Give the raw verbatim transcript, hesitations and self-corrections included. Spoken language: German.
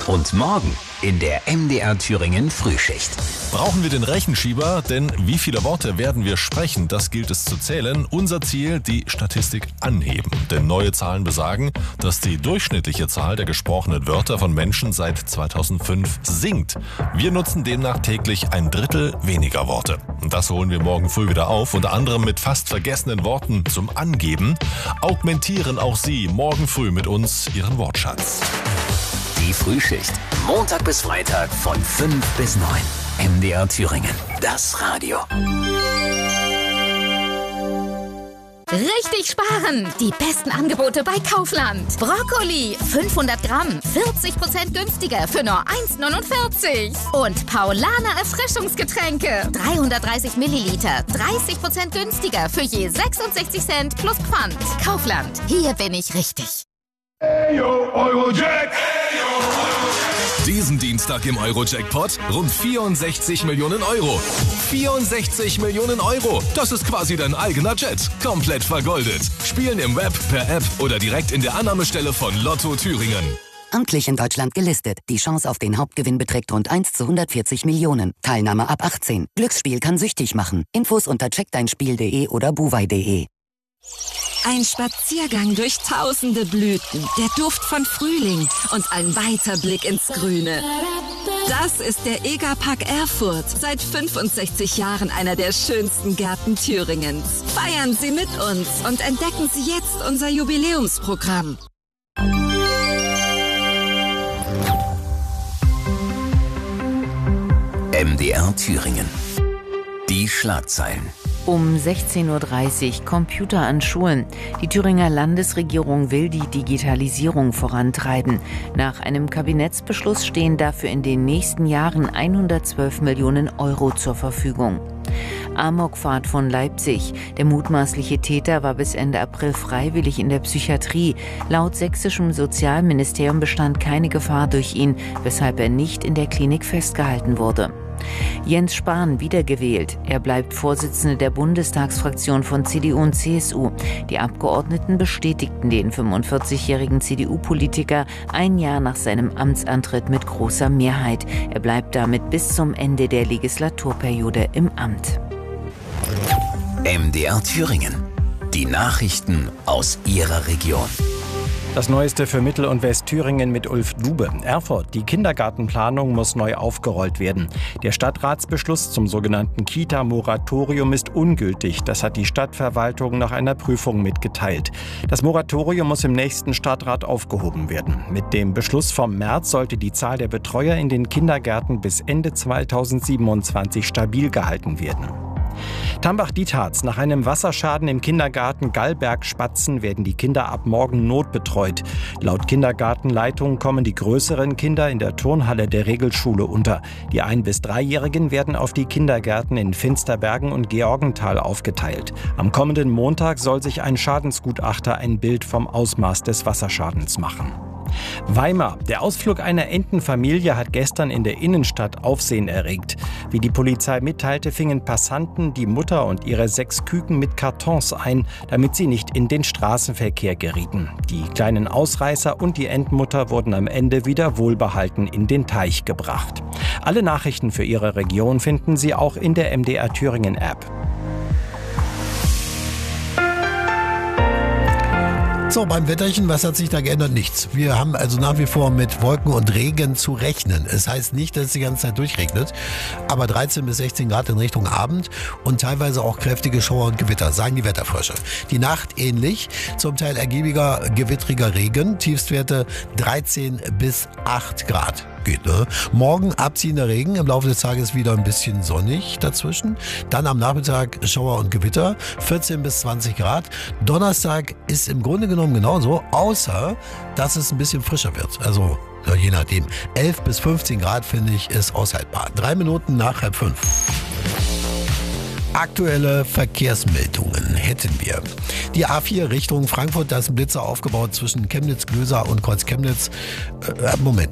Und morgen in der M D R Thüringen Frühschicht. Brauchen wir den Rechenschieber? Denn wie viele Worte werden wir sprechen? Das gilt es zu zählen. Unser Ziel, die Statistik anheben. Denn neue Zahlen besagen, dass die durchschnittliche Zahl der gesprochenen Wörter von Menschen seit zweitausendfünf sinkt. Wir nutzen demnach täglich ein Drittel weniger Worte. Und das holen wir morgen früh wieder auf, unter anderem mit fast vergessenen Worten zum Angeben. Augmentieren auch Sie morgen früh mit uns Ihren Wortschatz. Die Frühschicht. Montag bis Freitag von fünf bis neun. M D R Thüringen. Das Radio. Richtig sparen! Die besten Angebote bei Kaufland. Brokkoli fünfhundert Gramm, vierzig Prozent günstiger für nur eins neunundvierzig. Und Paulaner Erfrischungsgetränke, dreihundertdreißig Milliliter, dreißig Prozent günstiger für je sechsundsechzig Cent plus Pfand. Kaufland, hier bin ich richtig. Eyo, Eurojack! Diesen Dienstag im Euro-Jackpot rund vierundsechzig Millionen Euro. vierundsechzig Millionen Euro. Das ist quasi dein eigener Jet. Komplett vergoldet. Spielen im Web, per App oder direkt in der Annahmestelle von Lotto Thüringen. Amtlich in Deutschland gelistet. Die Chance auf den Hauptgewinn beträgt rund eins zu hundertvierzig Millionen. Teilnahme ab achtzehn. Glücksspiel kann süchtig machen. Infos unter check dein spiel punkt de oder buwei punkt de. Ein Spaziergang durch tausende Blüten, der Duft von Frühling und ein weiter Blick ins Grüne. Das ist der Egerpark Erfurt. Seit fünfundsechzig Jahren einer der schönsten Gärten Thüringens. Feiern Sie mit uns und entdecken Sie jetzt unser Jubiläumsprogramm. M D R Thüringen. Die Schlagzeilen. Um sechzehn Uhr dreißig Computer an Schulen. Die Thüringer Landesregierung will die Digitalisierung vorantreiben. Nach einem Kabinettsbeschluss stehen dafür in den nächsten Jahren hundertzwölf Millionen Euro zur Verfügung. Amokfahrt von Leipzig. Der mutmaßliche Täter war bis Ende April freiwillig in der Psychiatrie. Laut sächsischem Sozialministerium bestand keine Gefahr durch ihn, weshalb er nicht in der Klinik festgehalten wurde. Jens Spahn wiedergewählt. Er bleibt Vorsitzender der Bundestagsfraktion von C D U und C S U. Die Abgeordneten bestätigten den fünfundvierzigjährigen C D U-Politiker ein Jahr nach seinem Amtsantritt mit großer Mehrheit. Er bleibt damit bis zum Ende der Legislaturperiode im Amt. M D R Thüringen. Die Nachrichten aus Ihrer Region. Das Neueste für Mittel- und Westthüringen mit Ulf Dube. Erfurt, die Kindergartenplanung muss neu aufgerollt werden. Der Stadtratsbeschluss zum sogenannten Kita-Moratorium ist ungültig. Das hat die Stadtverwaltung nach einer Prüfung mitgeteilt. Das Moratorium muss im nächsten Stadtrat aufgehoben werden. Mit dem Beschluss vom März sollte die Zahl der Betreuer in den Kindergärten bis Ende zweitausendsiebenundzwanzig stabil gehalten werden. Tambach-Dietharz. Nach einem Wasserschaden im Kindergarten Gallberg-Spatzen werden die Kinder ab morgen notbetreut. Laut Kindergartenleitung kommen die größeren Kinder in der Turnhalle der Regelschule unter. Die ein- bis dreijährigen werden auf die Kindergärten in Finsterbergen und Georgenthal aufgeteilt. Am kommenden Montag soll sich ein Schadensgutachter ein Bild vom Ausmaß des Wasserschadens machen. Weimar. Der Ausflug einer Entenfamilie hat gestern in der Innenstadt Aufsehen erregt. Wie die Polizei mitteilte, fingen Passanten die Mutter und ihre sechs Küken mit Kartons ein, damit sie nicht in den Straßenverkehr gerieten. Die kleinen Ausreißer und die Entenmutter wurden am Ende wieder wohlbehalten in den Teich gebracht. Alle Nachrichten für Ihre Region finden Sie auch in der M D R Thüringen App. So, beim Wetterchen, was hat sich da geändert? Nichts. Wir haben also nach wie vor mit Wolken und Regen zu rechnen. Es heißt nicht, dass es die ganze Zeit durchregnet, aber dreizehn bis sechzehn Grad in Richtung Abend und teilweise auch kräftige Schauer und Gewitter, sagen die Wetterfrösche. Die Nacht ähnlich, zum Teil ergiebiger, gewittriger Regen, Tiefstwerte dreizehn bis acht Grad. Geht, ne? Morgen abziehender Regen, im Laufe des Tages wieder ein bisschen sonnig dazwischen. Dann am Nachmittag Schauer und Gewitter, vierzehn bis zwanzig Grad. Donnerstag ist im Grunde genommen genauso, außer dass es ein bisschen frischer wird. Also ja, je nachdem. elf bis fünfzehn Grad, finde ich, ist aushaltbar. Drei Minuten nach halb fünf. Aktuelle Verkehrsmeldungen hätten wir. Die A vier Richtung Frankfurt, da ist ein Blitzer aufgebaut zwischen Chemnitz-Glöser und Kreuz-Chemnitz. Äh, Moment.